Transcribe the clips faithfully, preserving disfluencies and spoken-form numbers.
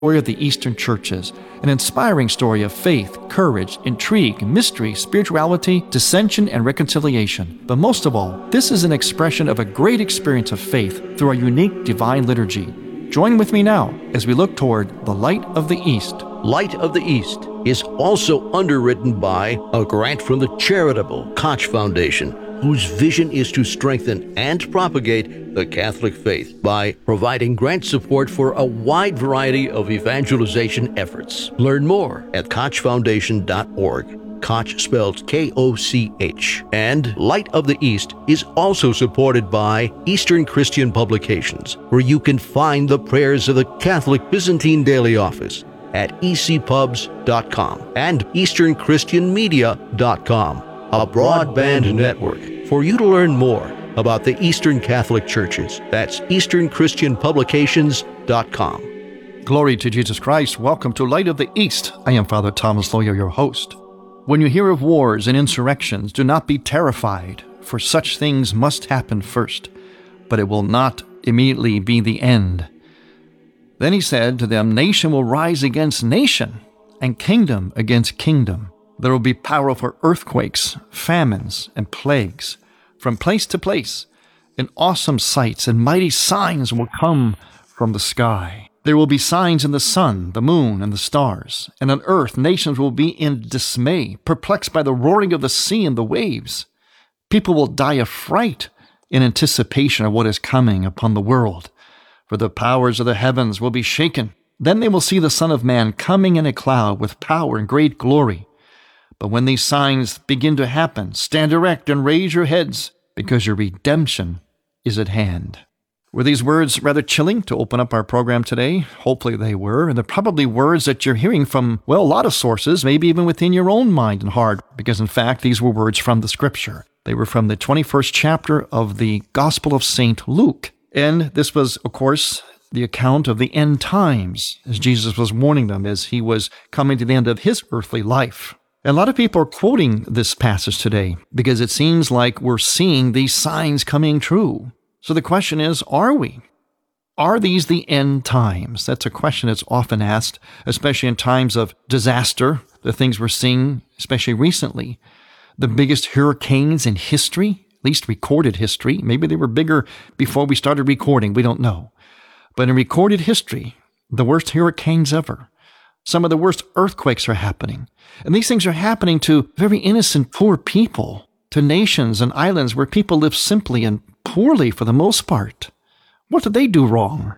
story of the Eastern churches, an inspiring story of faith, courage, intrigue, mystery, spirituality, dissension, and reconciliation. But most of all, this is an expression of a great experience of faith through our unique divine liturgy. Join with me now as we look toward the Light of the East. Light of the East is also underwritten by a grant from the charitable Koch Foundation, whose vision is to strengthen and propagate the Catholic faith by providing grant support for a wide variety of evangelization efforts. Learn more at koch foundation dot org. Koch spelled K O C H. And Light of the East is also supported by Eastern Christian Publications, where you can find the prayers of the Catholic Byzantine Daily Office at e c pubs dot com and eastern christian media dot com, a broadband network for you to learn more about the Eastern Catholic Churches. That's eastern christian publications dot com. Glory to Jesus Christ. Welcome to Light of the East. I am Father Thomas Loya, your host. When you hear of wars and insurrections, do not be terrified, for such things must happen first, but it will not immediately be the end. Then he said to them, nation will rise against nation, and kingdom against kingdom. There will be powerful earthquakes, famines, and plagues from place to place, and awesome sights and mighty signs will come from the sky. There will be signs in the sun, the moon, and the stars, and on earth nations will be in dismay, perplexed by the roaring of the sea and the waves. People will die of fright in anticipation of what is coming upon the world, for the powers of the heavens will be shaken. Then they will see the Son of Man coming in a cloud with power and great glory. But when these signs begin to happen, stand erect and raise your heads, because your redemption is at hand. Were these words rather chilling to open up our program today? Hopefully they were, and they're probably words that you're hearing from, well, a lot of sources, maybe even within your own mind and heart, because in fact, these were words from the Scripture. They were from the twenty-first chapter of the Gospel of Saint Luke. And this was, of course, the account of the end times, as Jesus was warning them as he was coming to the end of his earthly life. And a lot of people are quoting this passage today because it seems like we're seeing these signs coming true. So the question is, are we? Are these the end times? That's a question that's often asked, especially in times of disaster, the things we're seeing, especially recently. The biggest hurricanes in history, at least recorded history. Maybe they were bigger before we started recording. We don't know. But in recorded history, the worst hurricanes ever. Some of the worst earthquakes are happening. And these things are happening to very innocent, poor people, to nations and islands where people live simply and poorly for the most part. What did they do wrong?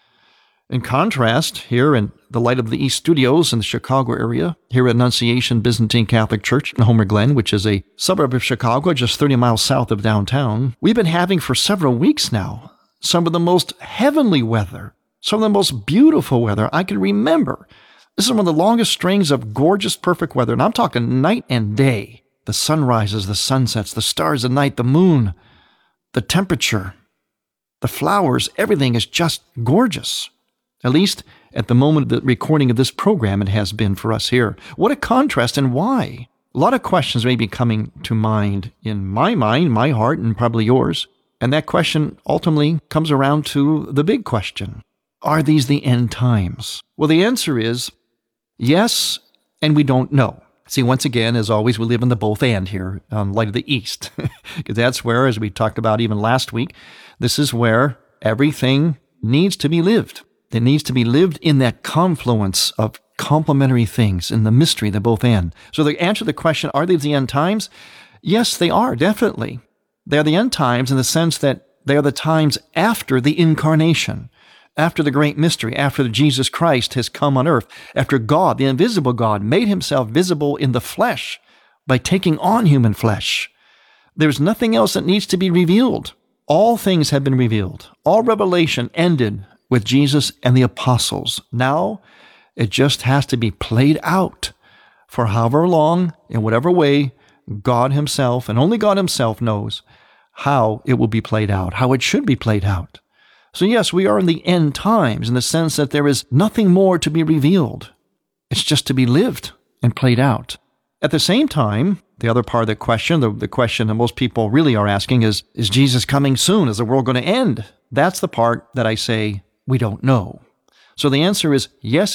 In contrast, here in the Light of the East studios in the Chicago area, here at Annunciation Byzantine Catholic Church in Homer Glen, which is a suburb of Chicago, just thirty miles south of downtown, we've been having for several weeks now some of the most heavenly weather, some of the most beautiful weather I can remember. This is one of the longest strings of gorgeous, perfect weather, and I'm talking night and day. The sunrises, the sunsets, the stars at night, the moon, the temperature, the flowers, everything is just gorgeous. At least at the moment of the recording of this program, it has been for us here. What a contrast, and why? A lot of questions may be coming to mind in my mind, my heart, and probably yours. And that question ultimately comes around to the big question. Are these the end times? Well, the answer is yes, and we don't know. See, once again, as always, we live in the both and here on Light of the East. Because that's where, as we talked about even last week, this is where everything needs to be lived. It needs to be lived in that confluence of complementary things, in the mystery, the both and. So the answer to the question, are these the end times? Yes, they are, definitely. They are the end times in the sense that they are the times after the incarnation, after the great mystery, after Jesus Christ has come on earth, after God, the invisible God, made himself visible in the flesh by taking on human flesh. There's nothing else that needs to be revealed. All things have been revealed. All revelation ended with Jesus and the apostles. Now, it just has to be played out for however long, in whatever way, God himself, and only God himself knows how it will be played out, how it should be played out. So yes, we are in the end times in the sense that there is nothing more to be revealed. It's just to be lived and played out. At the same time, the other part of the question, the, the question that most people really are asking is, is Jesus coming soon? Is the world going to end? That's the part that I say we don't know. So the answer is yes,